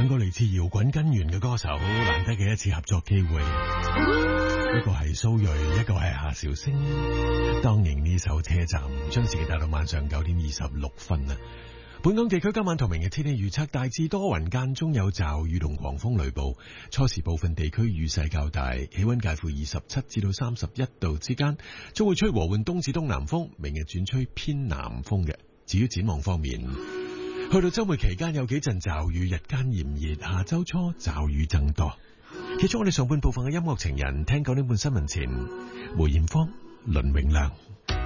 兩個嚟自搖滾根源嘅歌手，難得嘅一次合作機會。一個係蘇芮，一個係夏韶聲。當年呢首車站將自己帶到晚上9:26啊！本港地區今晚同明日天氣預測大致多雲，間中有驟雨同狂風雷暴，初時部分地區雨勢較大，氣溫介乎27至到31度之間，將會吹和緩東至東南風，明日轉吹偏南風嘅。至於展望方面，去到周末期間有幾陣驟雨，日間炎熱，下周初驟雨增多。結束我哋上半部分嘅音樂情人，聽9點半新聞前，梅艷芳、倫永亮。